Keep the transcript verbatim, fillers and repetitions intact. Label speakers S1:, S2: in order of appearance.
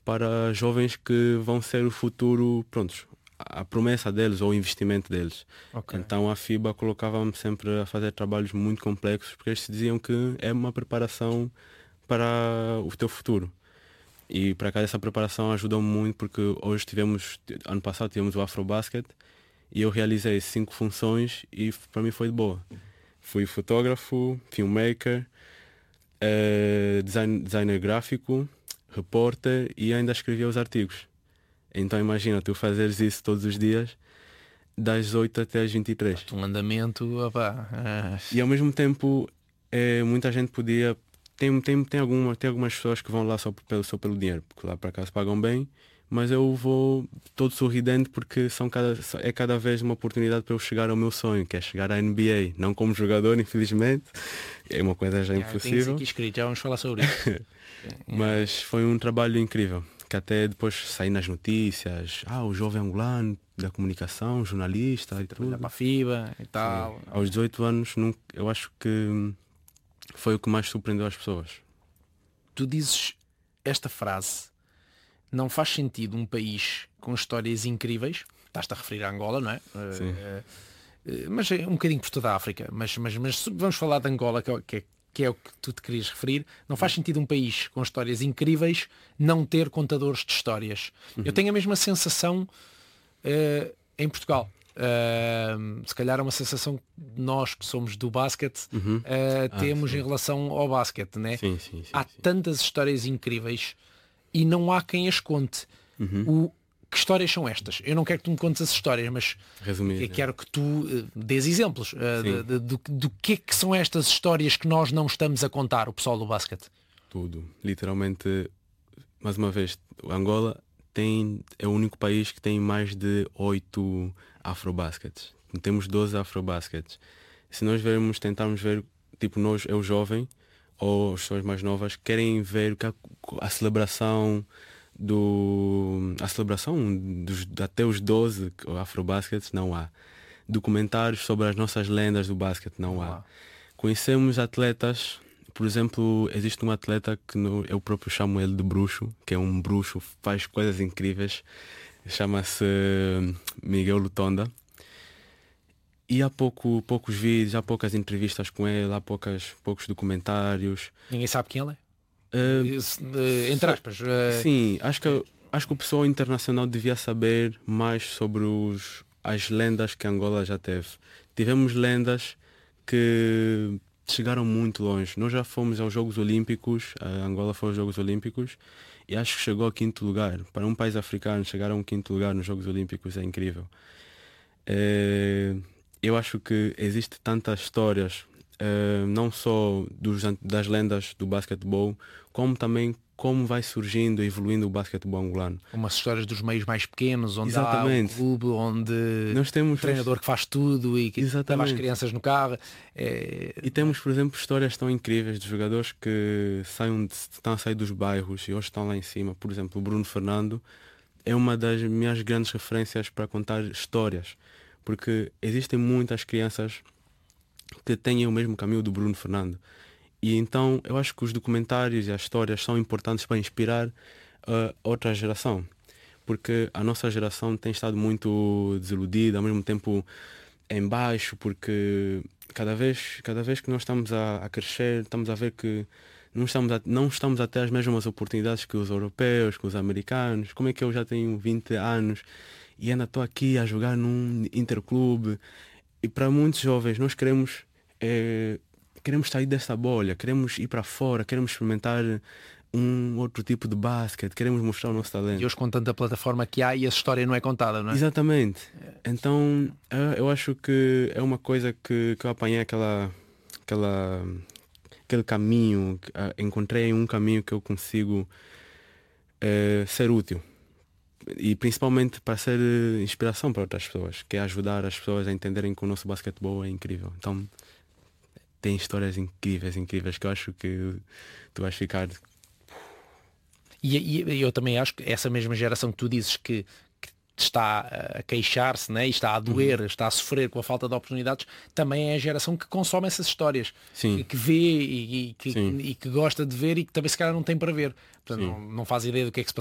S1: para jovens que vão ser o futuro, prontos, a promessa deles ou o investimento deles.
S2: Okay.
S1: Então a FIBA colocava-me sempre a fazer trabalhos muito complexos, porque eles diziam que é uma preparação para o teu futuro. E para cá essa preparação ajudou-me muito, porque hoje tivemos, ano passado tivemos o Afrobasket e eu realizei cinco funções e para mim foi de boa. Fui fotógrafo, filmmaker, eh, design, designer gráfico, repórter e ainda escrevia os artigos. Então imagina, tu fazeres isso todos os dias, das oito até às vinte e três.
S2: Um andamento, opá, ah.
S1: E ao mesmo tempo, é, muita gente podia... Tem, tem, tem, alguma, tem algumas pessoas que vão lá só pelo, só pelo dinheiro, porque lá para cá se pagam bem, mas eu vou todo sorridente porque são cada, é cada vez uma oportunidade para eu chegar ao meu sonho, que é chegar à N B A. Não como jogador, infelizmente, é uma coisa já
S2: Yeah,
S1: impossível.
S2: aqui escrito, já vamos falar sobre isso. Yeah.
S1: Mas foi um trabalho incrível, que até depois saí nas notícias, ah, o jovem angolano da comunicação, jornalista e tudo.
S2: Para a FIBA e tal.
S1: Sim. Aos dezoito anos, nunca, eu acho que foi o que mais surpreendeu as pessoas.
S2: Tu dizes esta frase: não faz sentido um país com histórias incríveis, estás-te a referir a Angola, não é?
S1: Sim.
S2: Uh, uh, mas é um bocadinho por toda a África, mas, mas, mas vamos falar de Angola, que é, que, é, que é o que tu te querias referir. Não faz sentido um país com histórias incríveis não ter contadores de histórias. Uhum. Eu tenho a mesma sensação uh, em Portugal. Uh, se calhar é uma sensação de nós que somos do basquete,
S1: uhum.
S2: uh,
S1: ah,
S2: temos
S1: sim.
S2: em relação ao basquete, né?
S1: Sim, sim, sim,
S2: há
S1: sim.
S2: tantas histórias incríveis e não há quem as conte.
S1: Uhum.
S2: O, que histórias são estas? Eu não quero que tu me contes as histórias, mas
S1: Resumir,
S2: eu quero
S1: é.
S2: que tu uh, dês exemplos uh, de, de, do, do que é que são estas histórias que nós não estamos a contar, o pessoal do basquete.
S1: Tudo, literalmente, mais uma vez, Angola tem, é o único país que tem mais de oito afrobaskets. Temos doze afrobaskets. Se nós vermos, tentarmos ver, tipo nós, eu jovem, ou as pessoas mais novas, querem ver a, a celebração do. A celebração dos, até os doze afrobaskets, não há. Documentários sobre as nossas lendas do basquete, não há.
S2: Uau.
S1: Conhecemos atletas. Por exemplo, existe um atleta que no, eu próprio chamo ele de bruxo, que é um bruxo, faz coisas incríveis, chama-se Miguel Lutonda. E há pouco, poucos vídeos, há poucas entrevistas com ele, há poucas, poucos documentários.
S2: Ninguém sabe quem ele é?
S1: Uh,
S2: Isso, uh, entre aspas. Uh...
S1: Sim, acho que, acho que o pessoal internacional devia saber mais sobre os, as lendas que Angola já teve. Tivemos lendas que chegaram muito longe. Nós já fomos aos Jogos Olímpicos, a Angola foi aos Jogos Olímpicos e acho que chegou ao quinto lugar. Para um país africano chegar a um quinto lugar nos Jogos Olímpicos é incrível. É, eu acho que existe tantas histórias, é, não só dos, das lendas do basquetebol, como também como vai surgindo e evoluindo o basquetebol angolano.
S2: Umas histórias dos meios mais pequenos, onde
S1: Exatamente.
S2: há um clube, onde
S1: nós temos
S2: um treinador que faz tudo e que leva as crianças no carro. É...
S1: E temos, por exemplo, histórias tão incríveis de jogadores que saem, estão a sair dos bairros e hoje estão lá em cima. Por exemplo, o Bruno Fernando é uma das minhas grandes referências para contar histórias, porque existem muitas crianças que têm o mesmo caminho do Bruno Fernando. E então eu acho que os documentários e as histórias são importantes para inspirar a outra geração, porque a nossa geração tem estado muito desiludida, ao mesmo tempo em baixo, porque cada vez, cada vez que nós estamos a, a crescer, estamos a ver que não estamos a, não estamos a ter as mesmas oportunidades que os europeus, que os americanos. Como é que eu já tenho vinte anos e ainda estou aqui a jogar num interclube? E para muitos jovens nós queremos... É, queremos sair dessa bolha, queremos ir para fora, queremos experimentar um outro tipo de basquete, queremos mostrar o nosso talento.
S2: E hoje com tanta plataforma que há e a história não é contada, não é?
S1: Exatamente. Então eu acho que é uma coisa que, que eu apanhei aquela, aquela, aquele caminho, encontrei um caminho que eu consigo é, ser útil. E principalmente para ser inspiração para outras pessoas, que é ajudar as pessoas a entenderem que o nosso basquetebol é incrível. Então tem histórias incríveis, incríveis, que eu acho que tu vais ficar...
S2: E, e eu também acho que essa mesma geração que tu dizes que, que está a queixar-se, né? E está a doer, uhum. está a sofrer com a falta de oportunidades, também é a geração que consome essas histórias.
S1: Sim.
S2: Que, que vê e, e, que, e que gosta de ver e que também se calhar não tem para ver. Portanto, não, não faz ideia do que é que se passa